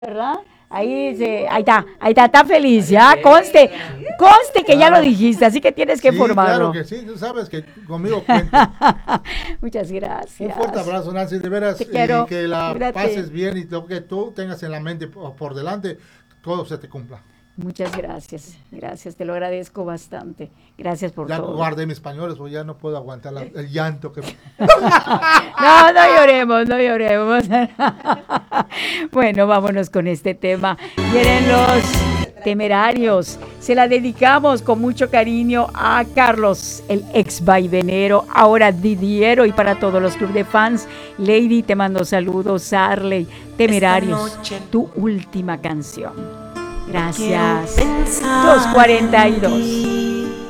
¿verdad? Ahí está feliz, ya, conste que ya lo dijiste, así que tienes que Sí, formarlo. claro que sí, tú sabes que conmigo cuenta. Muchas Un fuerte gracias. abrazo, Nancy, de veras, Te y quiero, que la cuídate. pases bien y lo que tú tengas en la mente por delante, todo se te cumpla. Muchas gracias, gracias, te lo agradezco bastante. Gracias por Ya todo. guardé mis pañuelos, porque ya no puedo aguantar el llanto que... No, no lloremos, no lloremos. Bueno, vámonos con este tema. Vienen los Temerarios. Se la dedicamos con mucho cariño a Carlos, el ex vaivenero, ahora Didiero, y para todos los club de fans. Lady, te mando saludos. Arley, Temerarios, tu última canción. Gracias. 2:42.